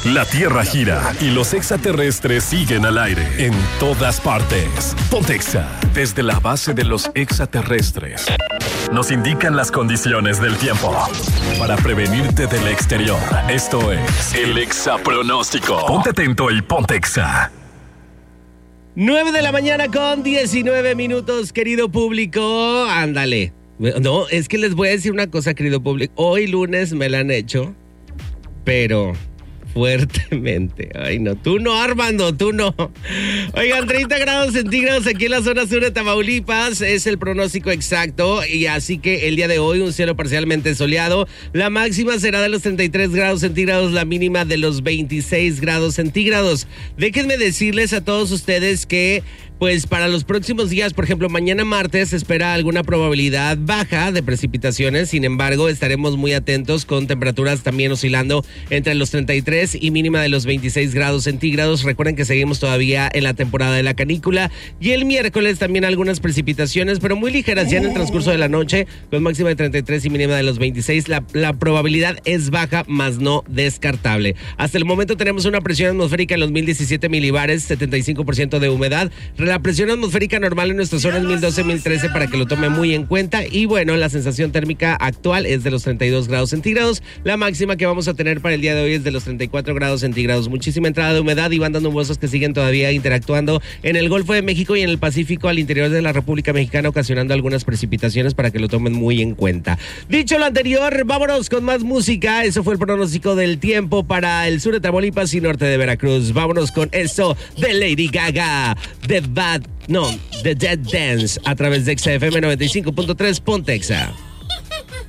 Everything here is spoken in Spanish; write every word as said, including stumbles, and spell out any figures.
La Tierra gira y los extraterrestres siguen al aire en todas partes. Ponte Exa. Desde la base de los extraterrestres nos indican las condiciones del tiempo para prevenirte del exterior. Esto es el Exapronóstico. Ponte atento y ponte Exa. nueve de la mañana con diecinueve minutos, querido público. Ándale. No, es que les voy a decir una cosa, querido público. Hoy lunes me la han hecho, pero fuertemente. Ay, no, tú no, Armando, tú no. Oigan, treinta grados centígrados aquí en la zona sur de Tamaulipas es el pronóstico exacto, y así que el día de hoy un cielo parcialmente soleado. La máxima será de los treinta y tres grados centígrados, la mínima de los veintiséis grados centígrados. Déjenme decirles a todos ustedes que pues para los próximos días, por ejemplo, mañana martes se espera alguna probabilidad baja de precipitaciones. Sin embargo, estaremos muy atentos con temperaturas también oscilando entre los treinta y tres y mínima de los veintiséis grados centígrados. Recuerden que seguimos todavía en la temporada de la canícula. Y el miércoles también algunas precipitaciones, pero muy ligeras ya en el transcurso de la noche, con máxima de treinta y tres y mínima de los veintiséis. La, la probabilidad es baja, más no descartable. Hasta el momento tenemos una presión atmosférica en los mil diecisiete milibares, setenta y cinco por ciento de humedad. La presión atmosférica normal en nuestra zona es mil doce, mil trece, para que lo tome muy en cuenta. Y bueno, la sensación térmica actual es de los treinta y dos grados centígrados. La máxima que vamos a tener para el día de hoy es de los treinta y cuatro grados centígrados. Muchísima entrada de humedad y bandas nubosas que siguen todavía interactuando en el Golfo de México y en el Pacífico al interior de la República Mexicana, ocasionando algunas precipitaciones para que lo tomen muy en cuenta. Dicho lo anterior, vámonos con más música. Eso fue el pronóstico del tiempo para el sur de Tamaulipas y norte de Veracruz. Vámonos con eso de Lady Gaga, de Bad, no, The Dead Dance, a través de Exa F M noventa y cinco punto tres, Ponte Exa.